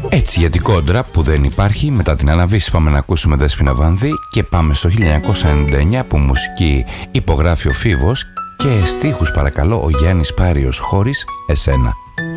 Έτσι για την κόντρα που δεν υπάρχει, μετά την Αναβίση πάμε να ακούσουμε Δέσποινα Βανδύ και πάμε στο 1999 που μουσική υπογράφει ο Φίβος και στίχους παρακαλώ ο Γιάννης Πάριος, Χωρίς εσένα.